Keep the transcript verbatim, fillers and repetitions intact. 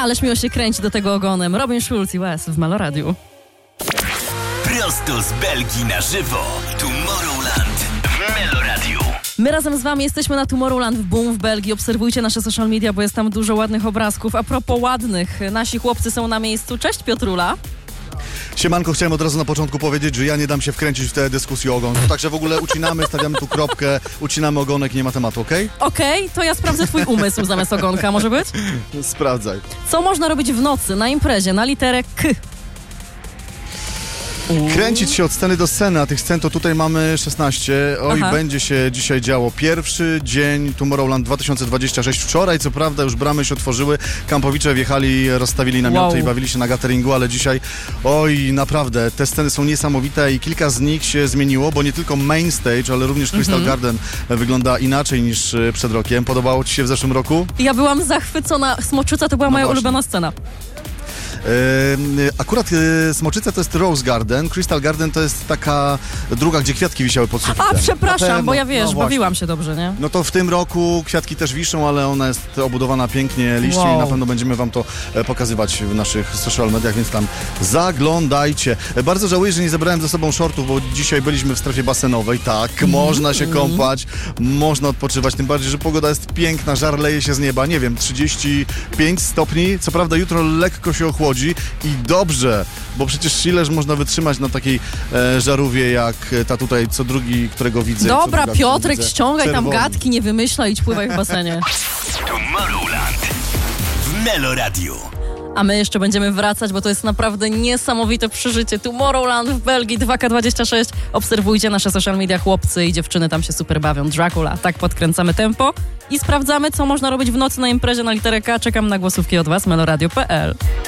Ależ miło się kręci do tego ogonem. Robin Schulz i Wes w Meloradiu. Prosto z Belgii na żywo. Tomorrowland w Meloradiu. My razem z wami jesteśmy na Tomorrowland w Boom w Belgii. Obserwujcie nasze social media, bo jest tam dużo ładnych obrazków. A propos ładnych, nasi chłopcy są na miejscu. Cześć Piotrula. Siemanko, chciałem od razu na początku powiedzieć, że ja nie dam się wkręcić w tę dyskusję o ogon. Także w ogóle ucinamy, stawiamy tu kropkę, ucinamy ogonek, nie ma tematu, okej? Okej, okay, to ja sprawdzę twój umysł zamiast ogonka, może być? Sprawdzaj. Co można robić w nocy, na imprezie, na literę K? Kręcić się od sceny do sceny, a tych scen to tutaj mamy szesnaście. Oj, Aha. będzie się dzisiaj działo. Pierwszy dzień Tomorrowland dwa tysiące dwudziesty szósty. Wczoraj, co prawda, już bramy się otworzyły, kampowicze wjechali, rozstawili namioty Wow. i bawili się na cateringu, ale dzisiaj, oj, naprawdę, te sceny są niesamowite i kilka z nich się zmieniło, bo nie tylko main stage, ale również Crystal Mhm. Garden wygląda inaczej niż przed rokiem. Podobało ci się w zeszłym roku? Ja byłam zachwycona. Smoczyca to była No moja właśnie. ulubiona scena. Yy, akurat yy, Smoczyce to jest Rose Garden, Crystal Garden to jest taka druga, gdzie kwiatki wisiały pod sufitem. A, przepraszam, Na pewno. bo ja wiesz, No właśnie. bawiłam się dobrze, nie? No to w tym roku kwiatki też wiszą, ale ona jest obudowana pięknie liście Wow. i na pewno będziemy wam to e, pokazywać w naszych social mediach, więc tam zaglądajcie. E, bardzo żałuję, że nie zabrałem ze sobą shortów, bo dzisiaj byliśmy w strefie basenowej. Tak, Mhm. można się kąpać, można odpoczywać, tym bardziej, że pogoda jest piękna, żar leje się z nieba, nie wiem, trzydzieści pięć stopni. Co prawda jutro lekko się ochłodzi i dobrze, bo przecież ileż można wytrzymać na takiej e, żarówie jak ta tutaj, co drugi, którego widzę. co Dobra, druga, Piotrek, widzę. ściągaj tam Czerwony. gadki, nie wymyślaj, idź pływaj w basenie. Tomorrowland w Meloradiu. A my jeszcze będziemy wracać, bo to jest naprawdę niesamowite przeżycie. Tomorrowland w Belgii dwa K dwadzieścia sześć. Obserwujcie nasze social media, chłopcy i dziewczyny tam się super bawią. Dracula, tak podkręcamy tempo i sprawdzamy, co można robić w nocy na imprezie na literę K. Czekam na głosówki od was, meloradio kropka p l.